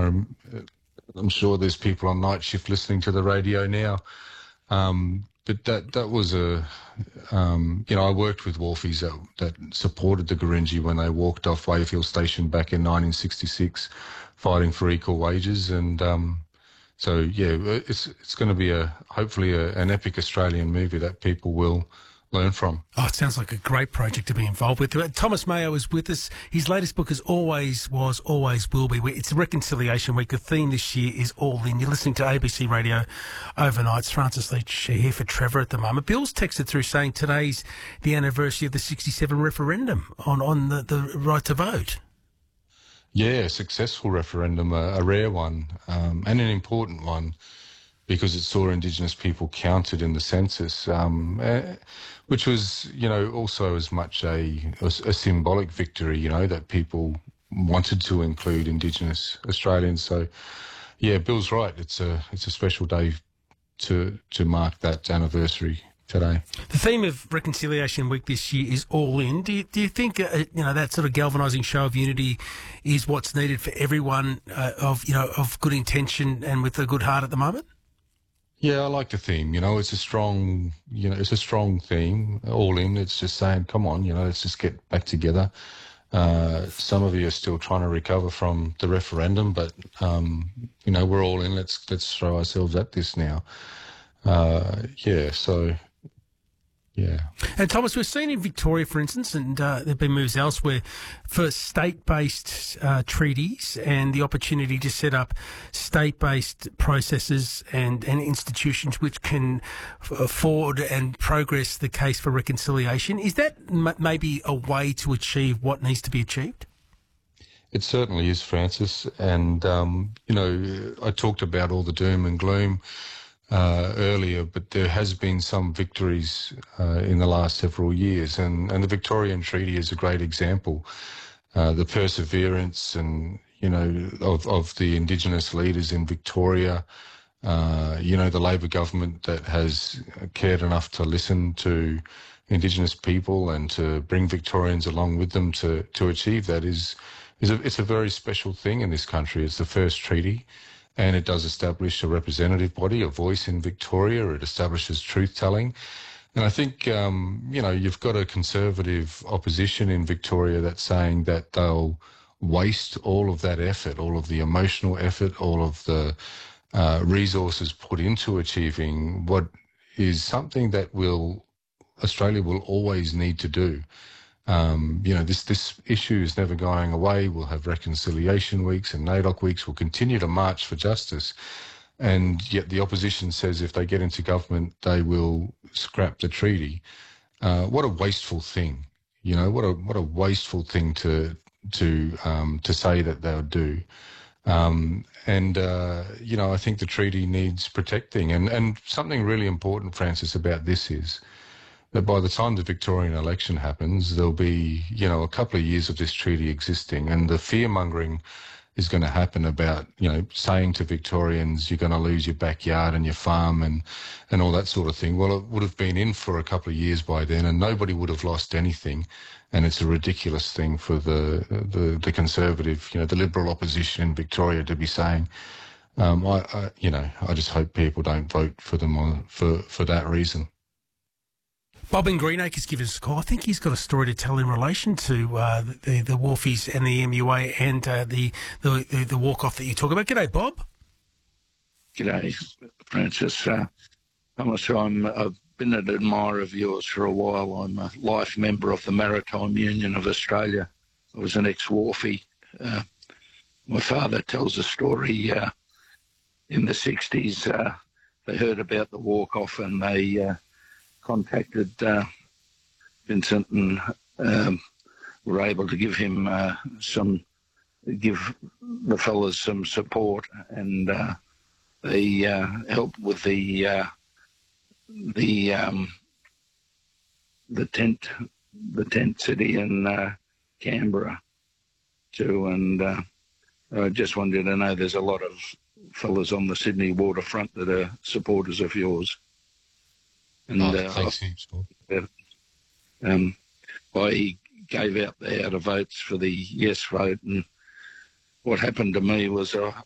I'm sure there's people on night shift listening to the radio now. But that was I worked with wharfies that supported the Gurindji when they walked off Wayfield Station back in 1966, fighting for equal wages. And it's going to be hopefully an epic Australian movie that people will learn from. Oh, it sounds like a great project to be involved with. Thomas Mayo is with us. His latest book is Always Was, Always Will Be. It's Reconciliation Week. The theme this year is All In. You're listening to ABC Radio Overnights. Francis Leach here for Trevor at the moment. Bill's texted through saying today's the anniversary of the 67 referendum on the right to vote. Yeah, a successful referendum, a rare one, and an important one, because it saw Indigenous people counted in the census, which was, also as much a symbolic victory, that people wanted to include Indigenous Australians. So, yeah, Bill's right. It's a special day to mark that anniversary today. The theme of Reconciliation Week this year is All In. Do you think that sort of galvanising show of unity is what's needed for everyone of good intention and with a good heart at the moment? Yeah, I like the theme. It's a strong, theme. All in. It's just saying, come on, let's just get back together. Some of you are still trying to recover from the referendum, but we're all in. Let's throw ourselves at this now. Yeah. And Thomas, we've seen in Victoria, for instance, and there have been moves elsewhere for state-based treaties and the opportunity to set up state-based processes and institutions which can forward and progress the case for reconciliation. Is that maybe a way to achieve what needs to be achieved? It certainly is, Francis. And, I talked about all the doom and gloom earlier, but there has been some victories in the last several years, and the Victorian Treaty is a great example. The perseverance and of the Indigenous leaders in Victoria, the Labor government that has cared enough to listen to Indigenous people and to bring Victorians along with them to achieve that it's a very special thing in this country. It's the first treaty. And it does establish a representative body, a voice in Victoria. It establishes truth-telling. And I think, you've got a conservative opposition in Victoria that's saying that they'll waste all of that effort, all of the emotional effort, all of the resources put into achieving what is something that Australia will always need to do. This issue is never going away. We'll have reconciliation weeks and NAIDOC weeks. We'll continue to march for justice. And yet the opposition says if they get into government, they will scrap the treaty. What a wasteful thing, what a wasteful thing to say that they'll do. I think the treaty needs protecting. And something really important, Francis, about this is that by the time the Victorian election happens, there'll be, a couple of years of this treaty existing, and the fear-mongering is going to happen about, saying to Victorians, you're going to lose your backyard and your farm and all that sort of thing. Well, it would have been in for a couple of years by then, and nobody would have lost anything. And it's a ridiculous thing for the Conservative, the Liberal opposition in Victoria to be saying. I just hope people don't vote for them for that reason. Bob in Greenacres given us a call. I think he's got a story to tell in relation to the wharfies and the MUA and the walk-off that you talk about. G'day, Bob. G'day, Francis. Thomas, I've been an admirer of yours for a while. I'm a life member of the Maritime Union of Australia. I was an ex-wharfie. My father tells a story in the 60s. They heard about the walk-off and they contacted Vincent and were able to give him give the fellas some support, and they helped with the tent city in Canberra too. And I just wanted you to know there's a lot of fellas on the Sydney waterfront that are supporters of yours. And thanks, Bob. I gave out the votes for the yes vote, and what happened to me was